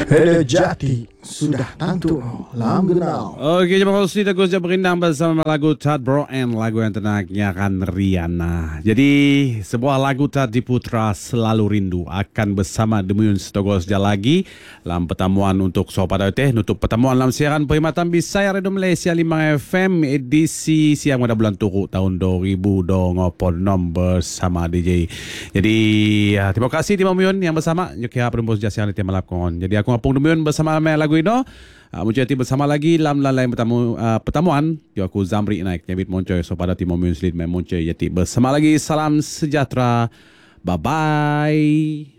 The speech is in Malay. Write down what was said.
Hele Jati sudah tentu lam genau. Oke, terima kasih Teguh berindang bersama lagu Tad Bro and lagu yang tenangnya akan Rihanna. Jadi sebuah lagu Tadi Putra Selalu Rindu akan bersama Demuyun Setogos lagi dalam pertemuan untuk Sobat Teh nutup pertemuan dalam siaran perkhidmatan Bisaya Radio Malaysia 5 FM edisi siang pada bulan Turuk tahun 2026 bersama DJ. Jadi terima kasih Demuyun yang bersama Yukia Penumpang Jasa yang ditembalakon. Jadi aku ngapung Demuyun bersama lagu ini. Menjadi bersama lagi dalam lain pertemuan. Aku Zamri naik nyabit moncoy so pada Timur Muslim moncoy jadi bersama lagi. Salam sejahtera. Bye bye.